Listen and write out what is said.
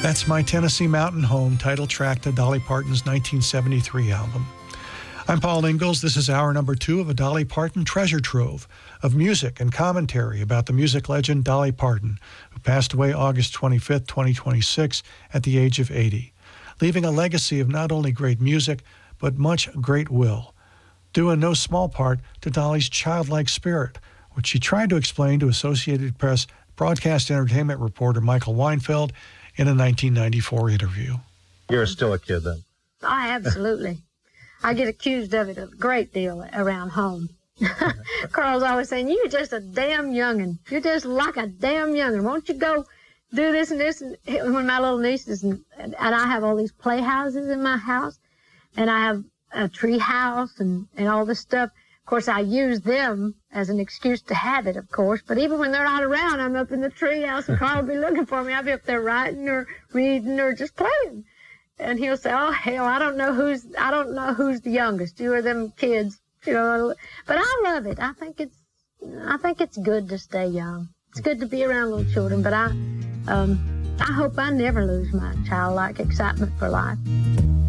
That's My Tennessee Mountain Home, title track to Dolly Parton's 1973 album. I'm Paul Ingalls. This is hour number 2 of a Dolly Parton treasure trove of music and commentary about the music legend Dolly Parton, who passed away August 25th, 2026, at the age of 80, leaving a legacy of not only great music, but much great will, due in no small part to Dolly's childlike spirit, which she tried to explain to Associated Press broadcast entertainment reporter Michael Weinfeld in a 1994 interview. You're still a kid then? Absolutely. I get accused of it a great deal around home. Carl's always saying, "You're just a damn young'un. You're just like a damn young'un. Won't you go do this and this?" And when my little nieces, and I have all these playhouses in my house, and I have a tree house and all this stuff. Of course, I use them as an excuse to have it, of course. But even when they're not around, I'm up in the tree house, and Carl will be looking for me. I'll be up there writing or reading or just playing. And he'll say, "Oh, hell, I don't know who's the youngest. You or them kids, you know." But I love it. I think it's good to stay young. It's good to be around little children. But I hope I never lose my childlike excitement for life.